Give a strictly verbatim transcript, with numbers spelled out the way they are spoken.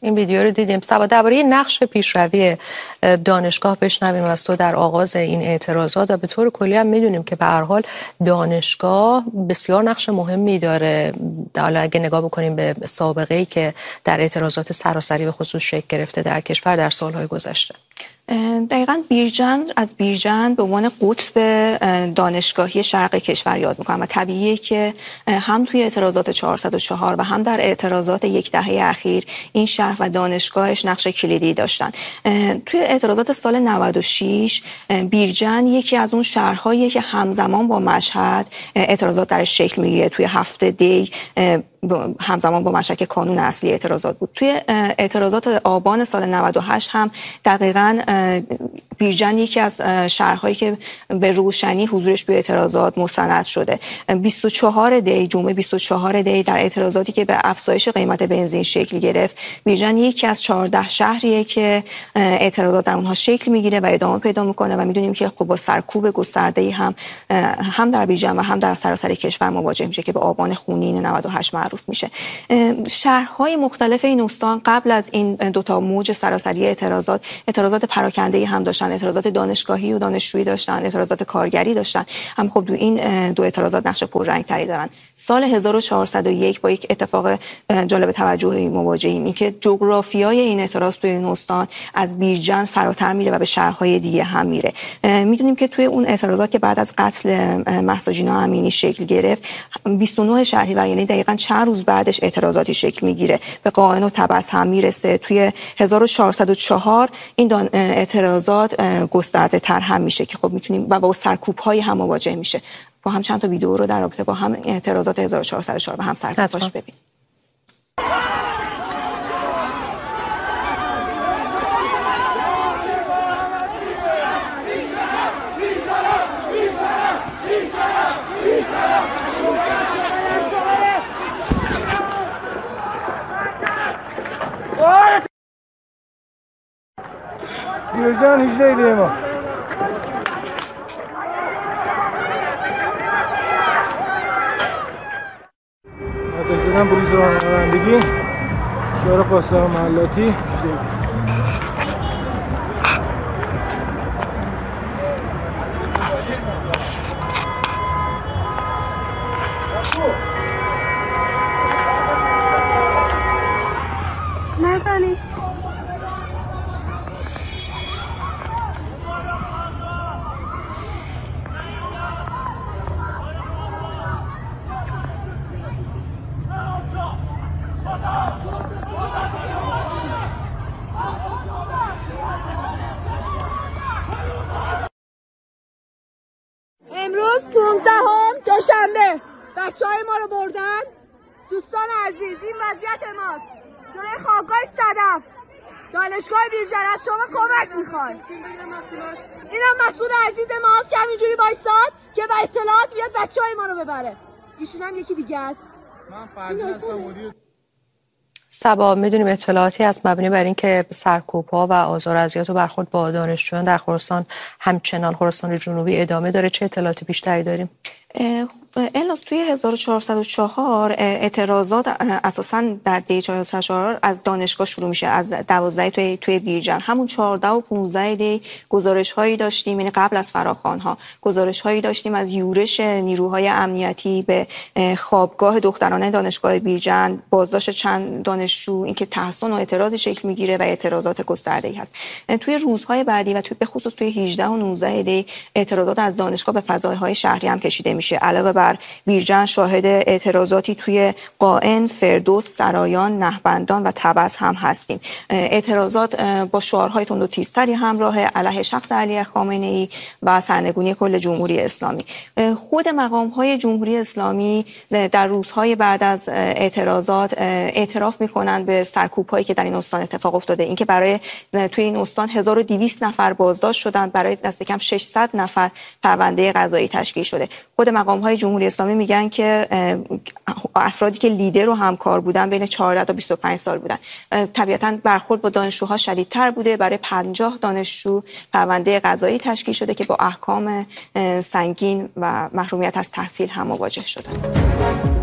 این ویدیو رو دیدیم. سبا درباره نقش پیشروی دانشگاه بشنویم از تو در آغاز این اعتراضات و به طور کلی هم میدونیم که به هر حال دانشگاه بسیار نقش مهمی داره. حالا اگه نگاه بکنیم به سابقه‌ای که در اعتراضات سراسری به خصوص شکل گرفته در کشور در سالهای گذشته. دقیقاً بیرجند از بیرجند به عنوان قطب دانشگاهی شرق کشور یاد میکنم و طبیعیه که هم توی اعتراضات چهارصد و چهار و هم در اعتراضات یک دهه اخیر این شهر و دانشگاهش نقش کلیدی داشتن. توی اعتراضات سال نود و شش بیرجند یکی از اون شهرهاییه که همزمان با مشهد اعتراضات درش شکل میگیره. توی هفته دی همزمان با مشهد که کانون اصلی اعتراضات بود. توی اعتراضات آبان سال نود و هشت هم دقیقاً بیرجند یکی از شهرهایی که به روشنی حضورش توی اعتراضات مستند شده. بیست و چهار دی جمعه بیست و چهار دی در اعتراضاتی که به افزایش قیمت بنزین شکل گرفت، بیرجند یکی از چهارده شهریه که اعتراضات در اونها شکل میگیره و ادامه پیدا میکنه و میدونیم که خب با سرکوب گسترده‌ای هم هم در بیرجند و هم در سراسر کشور مواجه میشه که به آبان خونین نود و هشت معروف میشه. شهرهای مختلف این استان قبل از این دوتا موج سراسری اعتراضات اعتراضات پراکنده‌ای هم داشتن، اعتراضات دانشگاهی و دانشجویی داشتن، اعتراضات کارگری داشتن. هم خب دو این دو اعتراضات نقش پررنگ‌تری دارن. سال هزار و چهارصد و یک با یک اتفاق جالب توجهی مواجهیم، این که جغرافیای این اعتراض توی این استان از بیرجند فراتر میره و به شهرهای دیگه هم میره. میدونیم که توی اون اعتراضات که بعد از قتل مهسا ژینا امینی شکل گرفت، بیست و نه شهریور یعنی دقیقاً چند روز بعدش اعتراضاتی شکل میگیره، به قائن و تبس هم میرسه. توی هزار و چهارصد و چهار این اعتراضات گسترده تر هم میشه که خب میتونیم و با سرکوب های هم مواجه میشه. با هم چند تا ویدیو رو در رابطه با هم اعتراضات هزار و چهارصد و چهار و هم سرکوباش ببینیم. بیرجند هجده دی ما آتش زدن پلیس رانندگی شورای پاسدار محلاتی نزنید. امروز پانزدهم دوشنبه بچهای ما رو بردن. دوستان عزیز، این وضعیت ماست جلوی خوابگاه صدف دانشگاه بیرجند. از شما کمک میخوایم. اینم مسئول عزیز ماست که همینجوری وایساد که به اطلاعات بیاد بچهای ما رو ببره. ایشون هم یکی دیگه است. من فرزین هستم، مدیر. سبا، میدونیم اطلاعاتی از مبنی بر اینکه سرکوب‌ها و آزار و اذیت و برخورد با دانشجویان در خراسان همچنان خراسان جنوبی ادامه داره، چه اطلاعاتی بیشتری داریم؟ الاس توی هزار و چهارصد و چهار اعتراضات اساساً در دی چهارصد و چهار از دانشگاه شروع میشه، از دوازده توی توی بیرجند. همون چهارده و پانزده دی گزارش هایی داشتیم، یعنی قبل از فراخوان ها گزارش هایی داشتیم از یورش نیروهای امنیتی به خوابگاه دخترانه دانشگاه بیرجند، بازداشت چند دانشجو، اینکه تحصن و اعتراضی شکل میگیره و اعتراضات گسترده‌ای هست. توی روزهای بعدی و توی به خصوص توی هجده و نوزده دی اعتراضات از دانشگاه به فضاهای شهری هم کشیده میشه. علاوه بر بیرجند شاهد اعتراضاتی توی قائن، فردوس، سرایان، نهبندان و تبس هم هستیم. اعتراضات با شعارهای تند و تیزتری همراه علیه شخص علی خامنه‌ای و سرنگونی کل جمهوری اسلامی. خود مقام‌های جمهوری اسلامی در روزهای بعد از اعتراضات اعتراف می‌کنند به سرکوب‌هایی که در این استان اتفاق افتاده. اینکه برای توی این استان هزار و دویست نفر بازداشت شدند، برای دست کم ششصد نفر پرونده قضایی تشکیل شده. خود مقام‌های جمهوری اسلامی میگن که افرادی که لیدر و همکار بودن بین چهارده تا بیست و پنج سال بودن. طبیعتاً برخورد با دانشجوها شدیدتر بوده. برای پنجاه دانشجو پرونده قضایی تشکیل شده که با احکام سنگین و محرومیت از تحصیل هم مواجه شدن.